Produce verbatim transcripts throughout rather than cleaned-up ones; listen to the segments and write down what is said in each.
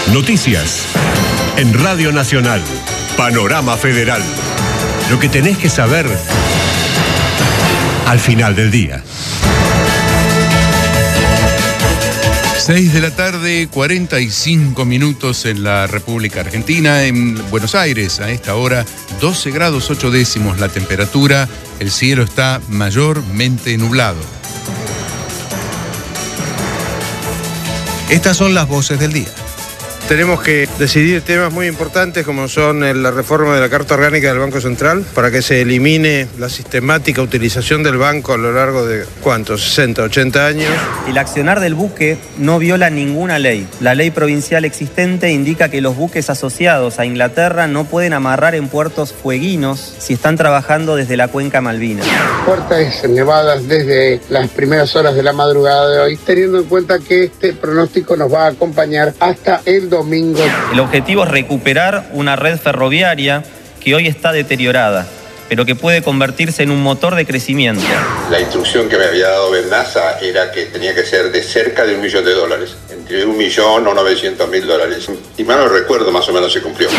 Noticias. En Radio Nacional. Panorama Federal. Lo que tenés que saber al final del día. seis de la tarde, cuarenta y cinco minutos en la República Argentina. En Buenos Aires, a esta hora, doce grados ocho décimos la temperatura. El cielo está mayormente nublado. Estas son las voces del día. Tenemos que decidir temas muy importantes como son la reforma de la Carta Orgánica del Banco Central para que se elimine la sistemática utilización del banco a lo largo de, ¿cuántos? sesenta, ochenta años. El accionar del buque no viola ninguna ley. La ley provincial existente indica que los buques asociados a Inglaterra no pueden amarrar en puertos fueguinos si están trabajando desde la cuenca Malvinas. Fuertes nevadas desde las primeras horas de la madrugada de hoy, teniendo en cuenta que este pronóstico nos va a acompañar hasta el domingo. El objetivo es recuperar una red ferroviaria que hoy está deteriorada, pero que puede convertirse en un motor de crecimiento. La instrucción que me había dado Benassa era que tenía que ser de cerca de un millón de dólares, entre un millón o novecientos mil dólares. Y mal no recuerdo, más o menos se cumplió.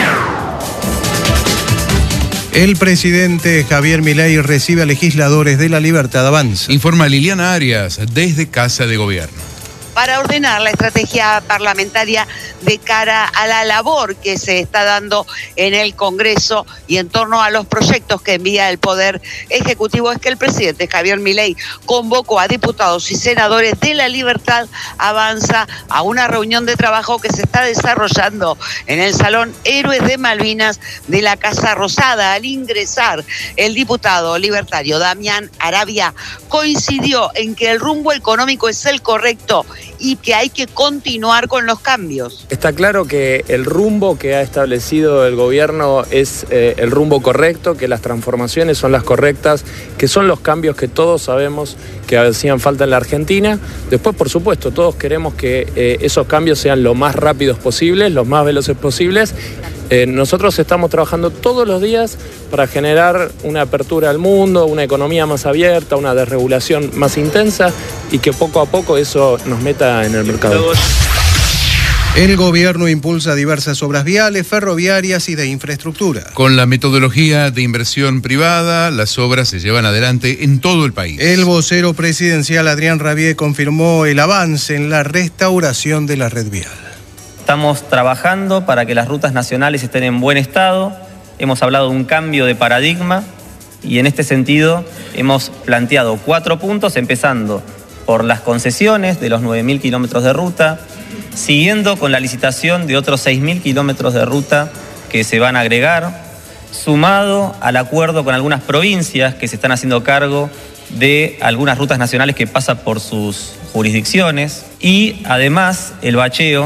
El presidente Javier Milei recibe a legisladores de La Libertad Avanza. Informa Liliana Arias desde Casa de Gobierno. Para ordenar la estrategia parlamentaria de cara a la labor que se está dando en el Congreso y en torno a los proyectos que envía el Poder Ejecutivo, es que el presidente Javier Milei convocó a diputados y senadores de La Libertad Avanza a una reunión de trabajo que se está desarrollando en el Salón Héroes de Malvinas de la Casa Rosada. Al ingresar, el diputado libertario Damián Arabia coincidió en que el rumbo económico es el correcto y que hay que continuar con los cambios. Está claro que el rumbo que ha establecido el gobierno es eh, el rumbo correcto, que las transformaciones son las correctas, que son los cambios que todos sabemos que hacían falta en la Argentina. Después, por supuesto, todos queremos que eh, esos cambios sean lo más rápidos posibles, los más veloces posibles. Eh, nosotros estamos trabajando todos los días para generar una apertura al mundo, una economía más abierta, una desregulación más intensa y que poco a poco eso nos meta en el mercado. El gobierno impulsa diversas obras viales, ferroviarias y de infraestructura. Con la metodología de inversión privada, las obras se llevan adelante en todo el país. El vocero presidencial Adrián Rabier confirmó el avance en la restauración de la red vial. Estamos trabajando para que las rutas nacionales estén en buen estado. Hemos hablado de un cambio de paradigma y en este sentido hemos planteado cuatro puntos, empezando por las concesiones de los nueve mil kilómetros de ruta, siguiendo con la licitación de otros seis mil kilómetros de ruta que se van a agregar, sumado al acuerdo con algunas provincias que se están haciendo cargo de algunas rutas nacionales que pasan por sus jurisdicciones y además el bacheo